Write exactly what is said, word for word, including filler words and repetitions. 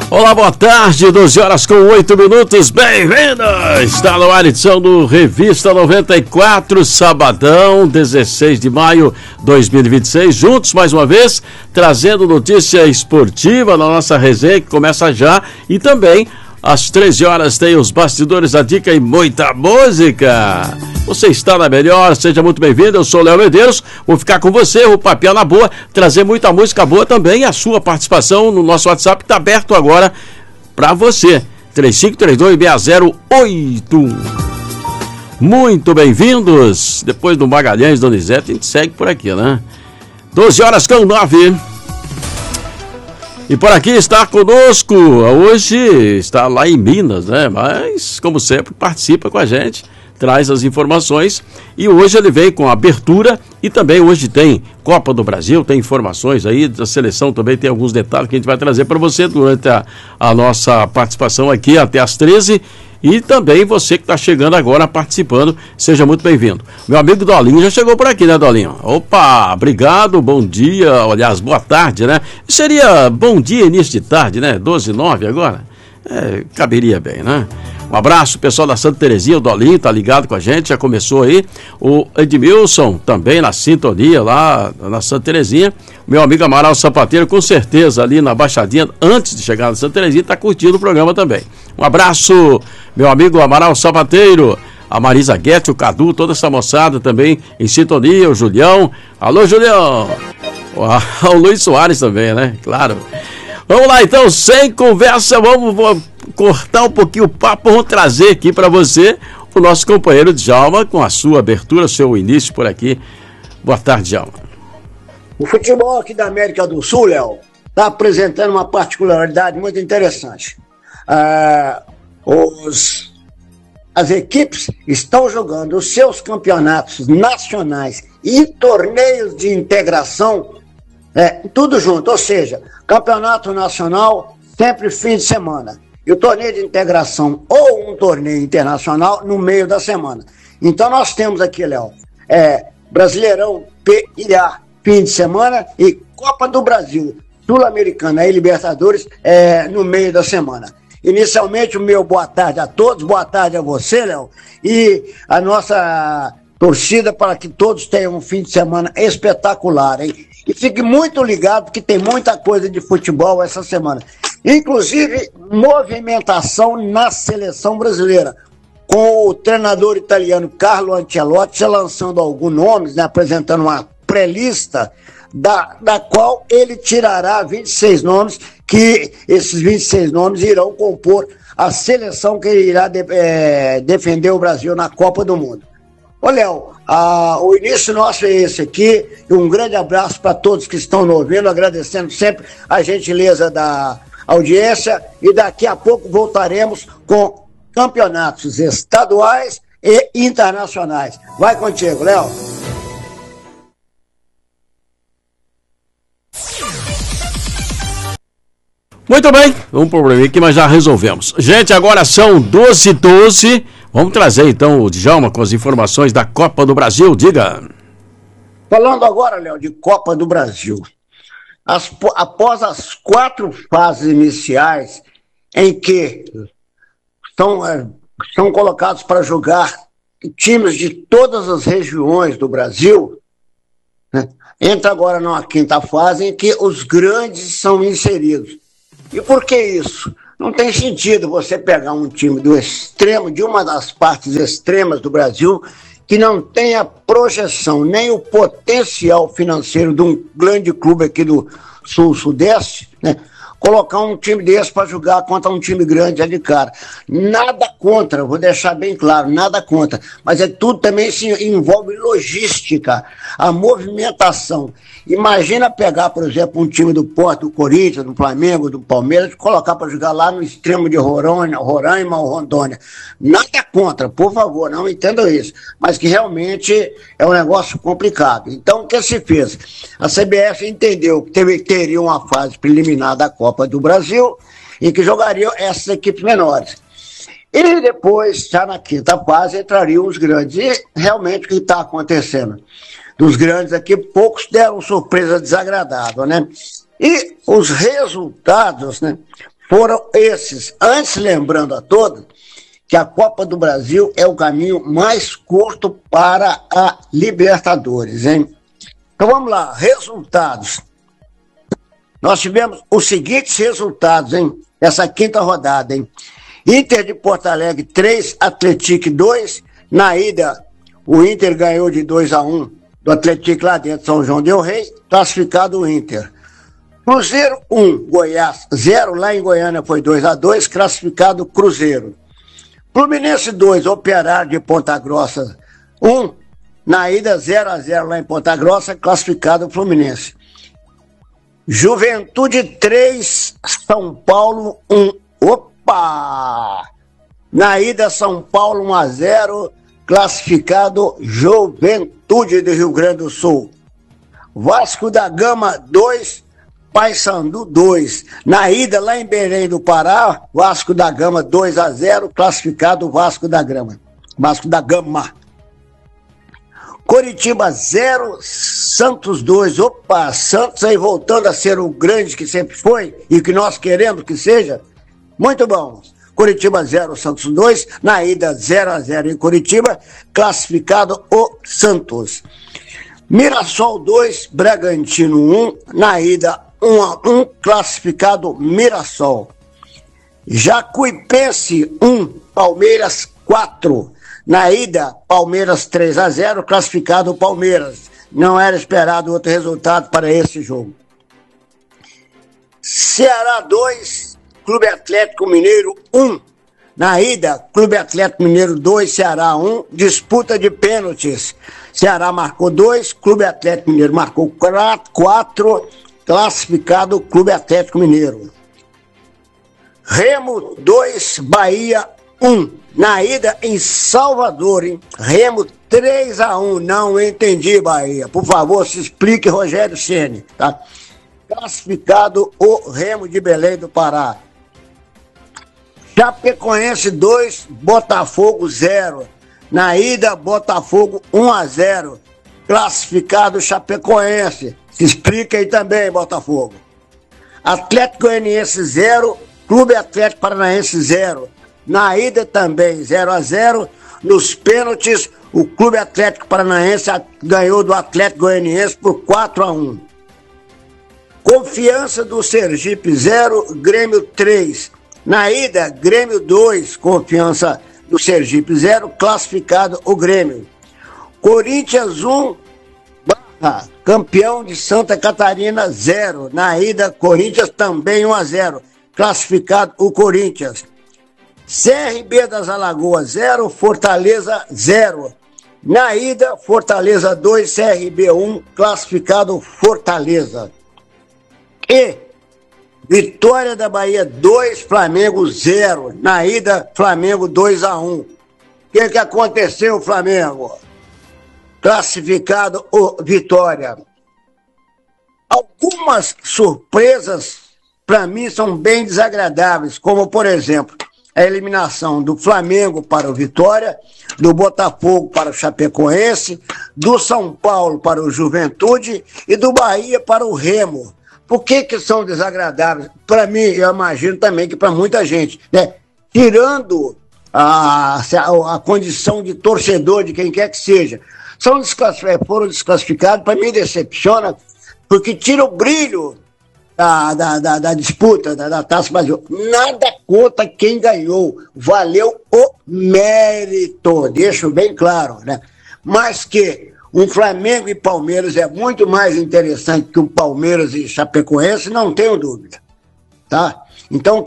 Olá, boa tarde, doze horas com oito minutos, bem-vindo! Está no ar a edição do Revista noventa e quatro, sabadão, dezesseis de maio de dois mil e vinte e seis, juntos mais uma vez, trazendo notícia esportiva na nossa resenha, que começa já, e também às treze horas tem os bastidores da dica e muita música. Você está na melhor, seja muito bem-vindo, eu sou o Léo Medeiros, vou ficar com você, o papel na boa, trazer muita música boa também, e a sua participação no nosso WhatsApp está aberto agora para você, três cinco três dois seis zero oito um. Muito bem-vindos, depois do Magalhães, Donizete, a gente segue por aqui, né? doze horas com nove. E por aqui está conosco, hoje está lá em Minas, né? Mas, como sempre, participa com a gente, traz as informações, e hoje ele vem com a abertura, e também hoje tem Copa do Brasil, tem informações aí da seleção, também tem alguns detalhes que a gente vai trazer para você durante a, a nossa participação aqui até às treze, e também você que está chegando agora participando, seja muito bem-vindo. Meu amigo Dolinho já chegou por aqui, né, Dolinho? Opa, obrigado, bom dia, aliás, boa tarde, né? Seria bom dia, início de tarde, né? doze e nove agora? É, caberia bem, né? Um abraço, pessoal da Santa Terezinha, o Dolinho tá ligado com a gente, já começou aí. O Edmilson também na sintonia lá na Santa Terezinha. Meu amigo Amaral Sapateiro, com certeza ali na Baixadinha, antes de chegar na Santa Terezinha, tá curtindo o programa também. Um abraço, meu amigo Amaral Sapateiro, a Marisa Guete, o Cadu, toda essa moçada também em sintonia, o Julião. Alô, Julião! O Luiz Soares também, né? Claro. Vamos lá, então, sem conversa, vamos, vamos cortar um pouquinho o papo, vamos trazer aqui para você o nosso companheiro Djalma, com a sua abertura, seu início por aqui. Boa tarde, Djalma. O futebol aqui da América do Sul, Léo, está apresentando uma particularidade muito interessante. Ah, os, as equipes estão jogando os seus campeonatos nacionais e torneios de integração, é, tudo junto, ou seja, campeonato nacional sempre fim de semana, e o torneio de integração ou um torneio internacional no meio da semana. Então nós temos aqui, Léo, é, Brasileirão P I A fim de semana e Copa do Brasil, Sul-Americana e Libertadores é, no meio da semana. Inicialmente o meu boa tarde a todos, boa tarde a você, Léo, e a nossa torcida para que todos tenham um fim de semana espetacular, hein? E fique muito ligado que tem muita coisa de futebol essa semana. Inclusive, movimentação na seleção brasileira. Com o treinador italiano Carlo Ancelotti já lançando alguns nomes, né, apresentando uma pré-lista, da, da qual ele tirará vinte e seis nomes, que esses vinte e seis nomes irão compor a seleção que irá de, é, defender o Brasil na Copa do Mundo. Ô, Léo, ah, o início nosso é esse aqui, e um grande abraço para todos que estão nos ouvindo, agradecendo sempre a gentileza da audiência, e daqui a pouco voltaremos com campeonatos estaduais e internacionais. Vai contigo, Léo. Muito bem, um probleminha aqui, mas já resolvemos. Gente, agora são doze e doze. Vamos trazer então o Djalma com as informações da Copa do Brasil, diga. Falando agora, Léo, de Copa do Brasil. As, após as quatro fases iniciais em que são, é, são colocados para jogar times de todas as regiões do Brasil, né, entra agora numa quinta fase em que os grandes são inseridos. E por que isso? Não tem sentido você pegar um time do extremo, de uma das partes extremas do Brasil, que não tem a projeção, nem o potencial financeiro de um grande clube aqui do Sul-Sudeste, né? Colocar um time desse para jogar contra um time grande é de cara. Nada contra, vou deixar bem claro, nada contra. Mas é tudo também se envolve logística, a movimentação. Imagina pegar, por exemplo, um time do Porto, do Corinthians, do Flamengo, do Palmeiras, e colocar para jogar lá no extremo de Roraima, Roraima ou Rondônia. Nada contra, por favor, não entendam isso. Mas que realmente é um negócio complicado. Então, o que se fez? A C B F entendeu que teve, teria uma fase preliminar da Copa Copa do Brasil, em que jogariam essas equipes menores. E depois, já na quinta fase, entrariam os grandes. E realmente o que está acontecendo? Dos grandes aqui, poucos deram surpresa desagradável, né? E os resultados, né, foram esses. Antes, lembrando a todos que a Copa do Brasil é o caminho mais curto para a Libertadores, hein? Então vamos lá, resultados. Nós tivemos os seguintes resultados, hein? Essa quinta rodada, hein? Inter de Porto Alegre três, Atlético dois. Na ida, o Inter ganhou de dois a um do Atlético lá dentro de São João del Rei, classificado o Inter. Cruzeiro um, Goiás zero, lá em Goiânia foi dois a dois, classificado Cruzeiro. Fluminense dois, Operário de Ponta Grossa um, na ida zero a zero lá em Ponta Grossa, classificado Fluminense. Juventude três, São Paulo um, opa! Na ida São Paulo um a zero, classificado Juventude do Rio Grande do Sul. Vasco da Gama dois, Paysandu dois. Na ida lá em Belém do Pará, Vasco da Gama dois a zero, classificado Vasco da Gama. Vasco da Gama. Coritiba zero, Santos dois. Opa, Santos aí voltando a ser o grande que sempre foi e que nós queremos que seja. Muito bom. Coritiba zero, Santos dois. Na ida zero a zero em Coritiba, classificado o Santos. Mirassol dois, Bragantino um. Na ida um a um, classificado Mirassol. Jacuipense um, Palmeiras quatro. Na ida, Palmeiras três a zero, classificado Palmeiras. Não era esperado outro resultado para esse jogo. Ceará dois, Clube Atlético Mineiro um. Na ida, Clube Atlético Mineiro dois, Ceará um. Disputa de pênaltis. Ceará marcou dois, Clube Atlético Mineiro marcou quatro, classificado Clube Atlético Mineiro. Remo dois, Bahia um. Na ida em Salvador, hein? Remo três a um. Não entendi, Bahia. Por favor, se explique, Rogério Ceni, tá? Classificado o Remo de Belém do Pará. Chapecoense dois, Botafogo zero. Na ida, Botafogo um a zero. Classificado Chapecoense. Se explica aí também, Botafogo. Atlético Goianiense zero, Clube Atlético Paranaense zero. Na ida também zero a zero. Nos pênaltis, o Clube Atlético Paranaense ganhou do Atlético Goianiense por quatro a um. Confiança do Sergipe zero, Grêmio três. Na ida, Grêmio dois, Confiança do Sergipe zero, classificado o Grêmio. Corinthians um, Barra, campeão de Santa Catarina zero. Na ida, Corinthians também um a zero, classificado o Corinthians. C R B das Alagoas zero, Fortaleza zero. Na ida, Fortaleza dois, C R B um, classificado Fortaleza. E Vitória da Bahia dois, Flamengo zero. Na ida, Flamengo dois a um. O que, que aconteceu, Flamengo? Classificado o Vitória. Algumas surpresas, para mim, são bem desagradáveis, como, por exemplo, a eliminação do Flamengo para o Vitória, do Botafogo para o Chapecoense, do São Paulo para o Juventude e do Bahia para o Remo. Por que que são desagradáveis? Para mim, eu imagino também que para muita gente, né? Tirando a, a, a condição de torcedor, de quem quer que seja, são desclassificados, foram desclassificados, para mim decepciona, porque tira o brilho Da, da, da, da disputa, da, da Taça Brasil. Nada contra quem ganhou. Valeu o mérito. Deixo bem claro, né? Mas que um Flamengo e Palmeiras é muito mais interessante que um Palmeiras e Chapecoense, não tenho dúvida. Tá? Então,